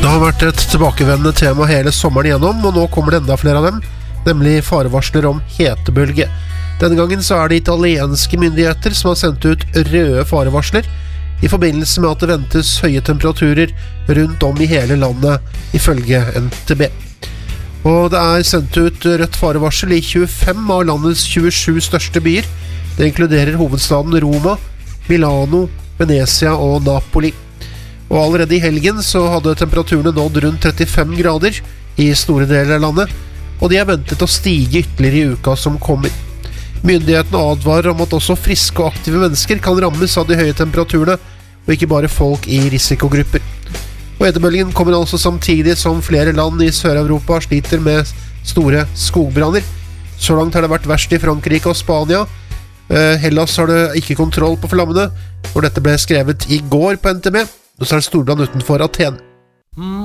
Det har vært et tilbakevendende tema hele sommeren igjennom, og nå kommer det enda flere av dem, nemlig farevarsler om hetebølge. Denne gangen så er det italienske myndigheter som har sendt ut røde farevarsler i forbindelse med at det ventes høye temperaturer rundt om i hele landet, ifølge NTB. Og det er sendt ut rødt farevarsel i 25 av landets 27 største byer. Det inkluderer hovedstaden Roma, Milano, Venezia og Napoli. Og allerede i helgen så hadde temperaturene nådd rundt 35 grader i store deler av landet, og de er ventet å stige ytterligere i uka som kommer. Myndighetene advarer om at også friske og aktive mennesker kan rammes av de høye temperaturene, og ikke bare folk i risikogrupper. Og hetebølgen kommer altså samtidig som flere land i Sør-Europa sliter med store skogbranner. Så langt har det vært verst i Frankrike og Spania. Hellas har det ikke kontroll på flammene, og dette ble skrevet i går på NTB. Og så er det storbrann utenfor Aten.